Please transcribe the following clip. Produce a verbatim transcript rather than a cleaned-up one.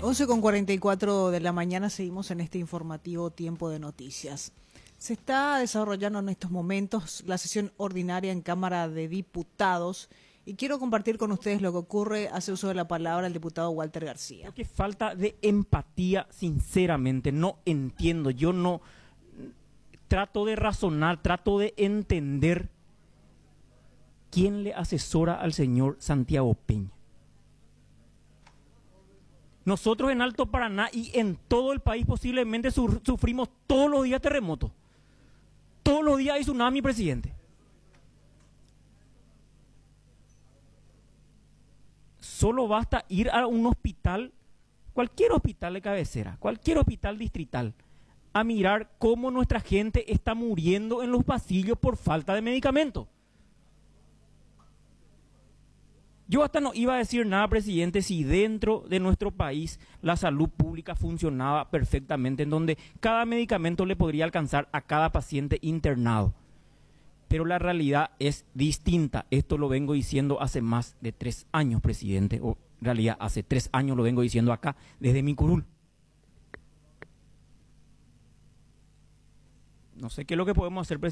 once con cuarenta y cuatro de la mañana seguimos en este informativo Tiempo de Noticias. Se está desarrollando en estos momentos la sesión ordinaria en Cámara de Diputados y quiero compartir con ustedes lo que ocurre. Hace uso de la palabra el diputado Walter García. Qué falta de empatía, sinceramente, no entiendo. Yo no trato de razonar, trato de entender quién le asesora al señor Santiago Peña. Nosotros en Alto Paraná y en todo el país posiblemente su, sufrimos todos los días terremotos. Todos los días hay tsunami, presidente. Solo basta ir a un hospital, cualquier hospital de cabecera, cualquier hospital distrital, a mirar cómo nuestra gente está muriendo en los pasillos por falta de medicamentos. Yo hasta no iba a decir nada, presidente, si dentro de nuestro país la salud pública funcionaba perfectamente, en donde cada medicamento le podría alcanzar a cada paciente internado. Pero la realidad es distinta. Esto lo vengo diciendo hace más de tres años, presidente, o en realidad hace tres años lo vengo diciendo acá, desde mi curul. No sé qué es lo que podemos hacer, presidente.